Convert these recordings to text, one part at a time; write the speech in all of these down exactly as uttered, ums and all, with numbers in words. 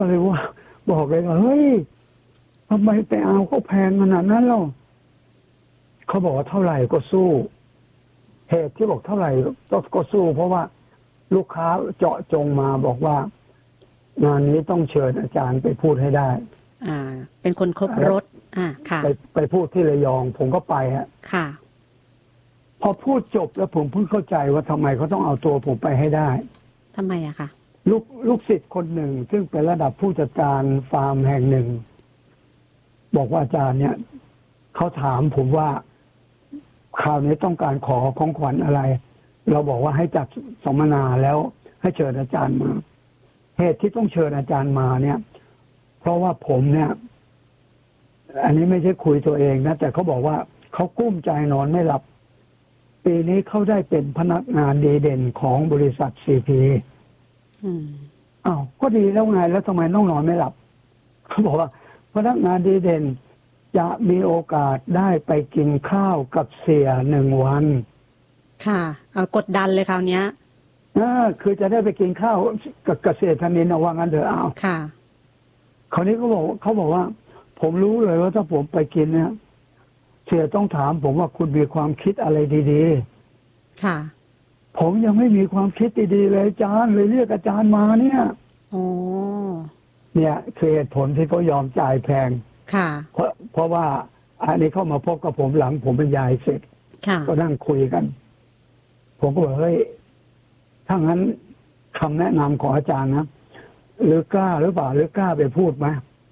ก็เลยว่าบอกเลยว่าเฮ้ยทำไมไปเอาเขาแพงขนาดนั้นเล่าเขาบอกว่าเท่าไหร่ก็สู้เหตุที่บอกเท่าไหร่ก็ก็สู้เพราะว่าลูกค้าเจาะจงมาบอกว่างานนี้ต้องเชิญอาจารย์ไปพูดให้ได้อ่าเป็นคนครบรถอ่าค่ะไปไปพูดที่ระยองผมก็ไปฮะค่ะพอพูดจบแล้วผมเพิ่งเข้าใจว่าทำไมเขาต้องเอาตัวผมไปให้ได้ทำไมอะคะลูกลูกศิษย์คนหนึ่งซึ่งเป็นระดับผู้จัดการฟาร์มแห่งหนึ่งบอกว่าอาจารย์เนี่ยเขาถามผมว่าคราวนี้ต้องการขอของขวัญอะไรเราบอกว่าให้จัดสัมมนาแล้วให้เชิญอาจารย์มาเหตุที่ต้องเชิญอาจารย์มาเนี่ยเพราะว่าผมเนี่ยอันนี้ไม่ใช่คุยตัวเองนะแต่เขาบอกว่าเขากุ้มใจนอนไม่หลับปีนี้เขาได้เป็นพนักงานดีเด่นของบริษัทซีพีอ้าวก็ดีแล้วไงแล้วทำไมต้องนอนไม่หลับเขาบอกว่าพนักงานดีเด่นจะมีโอกาสได้ไปกินข้าวกับเสียหนึ่งวันค่ะเอากดดันเลยคราวนี้อ่าคือจะได้ไปกินข้าวกับเกษตรธนินเอาว่างั้นเถอะเอาค่ะคราวนี้เขาบอกเขาบอกว่าผมรู้เลยว่าถ้าผมไปกินเนี่ยเสียต้องถามผมว่าคุณมีความคิดอะไรดีๆค่ะผมยังไม่มีความคิดดีๆเลยอาจารย์เลยเรียกอาจารย์มาเนี่ยโอ้เนี่ยคือเหตุผลที่เขายอมจ่ายแพงค่ะเพราะเพราะว่าอันนี้เข้ามาพบกับผมหลังผมเป็นยายเสร็จก็นั่งคุยกันผมก็บอกเฮ้ยถ้างั้นคำแนะนำของอาจารย์นะหรือกล้าหรือเปล่าหรือกล้าไปพูดไหม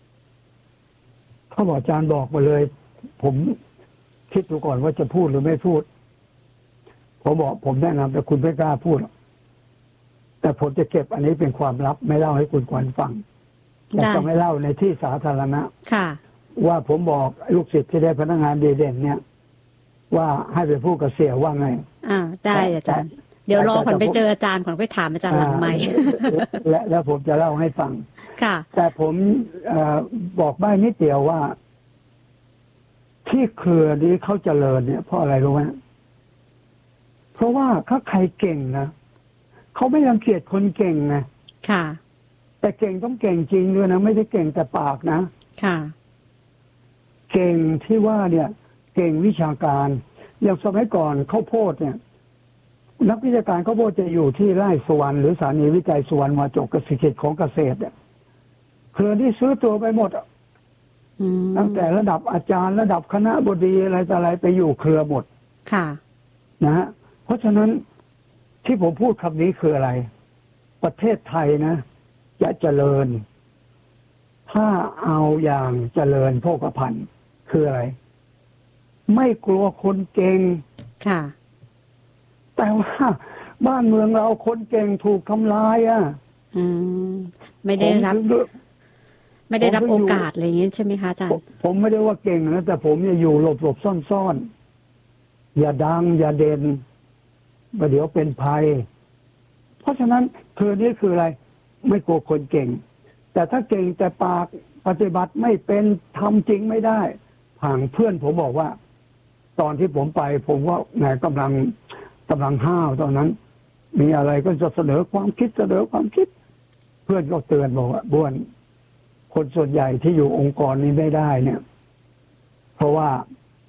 เขาบอกอาจารย์บอกมาเลยผมคิดดูก่อนว่าจะพูดหรือไม่พูดผมบอกผมแนะนำแต่คุณไม่กล้าพูดแต่ผมจะเก็บอันนี้เป็นความลับไม่เล่าให้คุณขวัญฟังแต่จะไม่เล่าในที่สาธารณะค่ะว่าผมบอกลูกศิษย์ที่ได้พนักงานดีเด่นเนี่ยว่าให้ไปพูดกับเสียว่าไงอ่าได้อาจารย์เดี๋ยวรอขวัญไปเจออาจารย์ขวัญไปถามอาจารย์หลังไมค์และแล้วผมจะเล่าให้ฟังค่ะแต่ผมบอกได้นิดเดียวว่าที่เครือนี้เขาเจริญเนี่ยเพราะอะไรรู้ไหมเพราะว่าถ้าใครเก่งนะเขาไม่รังเกียจคนเก่งนะค่ะแต่เก่งต้องเก่งจริงด้วยนะไม่ได้เก่งแต่ปากนะค่ะเก่งที่ว่าเนี่ยเก่งวิชาการอย่างสมัยก่อนข้าวโพดเนี่ยนักวิชาการข้าวโพดจะอยู่ที่ไร่สวรรค์หรือสถานีวิจัยสวรรค์มาจกเกษตรของเกษตรเนี่ยเครือที่ซื้อตัวไปหมดตั้งแต่ระดับอาจารย์ระดับคณะบดีอะไรต่ออะไรไปอยู่เครือหมดค่ะนะฮะเพราะฉะนั้นที่ผมพูดคำนี้คืออะไรประเทศไทยนะจะเจริญถ้าเอาอย่างเจริญโภคภัณฑ์คืออะไรไม่กลัวคนเก่งค่ะแต่ว่าบ้านเมืองเราคนเก่งถูกทำลายอ่ะอืมไม่ได้รับไม่ได้รับโอกาสอะไรอย่างนี้ใช่ไหมคะอาจารย์ผมไม่ได้ว่าเก่งนะแต่ผมจะอยู่หลบหลบซ่อนซ่อนอย่าดังอย่าเด่นประเดี๋ยวเป็นภัยเพราะฉะนั้นเธอนี่คืออะไรไม่กลัวคนเก่งแต่ถ้าเก่งแต่ปากปฏิบัติไม่เป็นทำจริงไม่ได้ห่างเพื่อนผมบอกว่าตอนที่ผมไปผมว่าแหมกำลังกำลังห้าวตอนนั้นมีอะไรก็จะเสนอความคิดเสนอความคิดเพื่อนก็เตือนบอกว่าบ้วนคนส่วนใหญ่ที่อยู่องค์กรนี้ไม่ได้เนี่ยเพราะว่า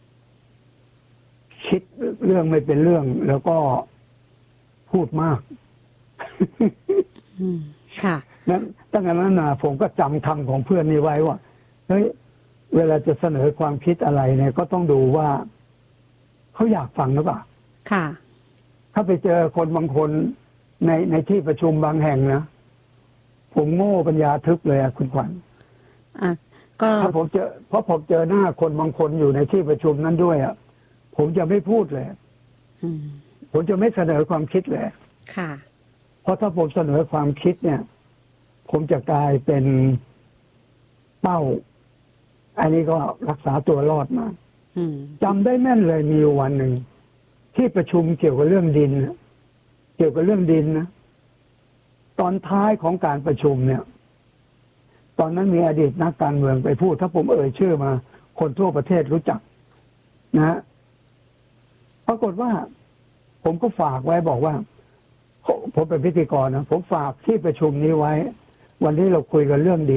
คิดเรื่องไม่เป็นเรื่องแล้วก็พูดมากค่ะนั้นตั้งแต่นั้นมาผมก็จำคำของเพื่อนนี้ไว้ว่าเฮ้ยเวลาจะเสนอความคิดอะไรเนี่ยก็ต้องดูว่าเขาอยากฟังหรือเปล่าค่ะถ้าไปเจอคนบางคนในในที่ประชุมบางแห่งนะผมโง่ปัญญาทึบเลยอะคุณขวัญอ่ะก็ถ้าผมเจอเพราะผมเจอหน้าคนบางคนอยู่ในที่ประชุมนั้นด้วยอะผมจะไม่พูดเลยผมจะไม่เสนอความคิดเลยค่ะเพราะถ้าผมเสนอความคิดเนี่ยผมจะกลายเป็นเป้าอันนี้ก็รักษาตัวรอดมาจำได้แม่นเลยมีวันหนึ่งที่ประชุมเกี่ยวกับเรื่องดินเกี่ยวกับเรื่องดินนะตอนท้ายของการประชุมเนี่ยตอนนั้นมีอดีตนักการเมืองไปพูดถ้าผมเอ่ยชื่อมาคนทั่วประเทศรู้จักนะปรากฏว่าผมก็ฝากไว้บอกว่าผมเป็นพิธีกรนะผมฝากที่ประชุมนี้ไว้วันนี้เราคุยกันเรื่องดิน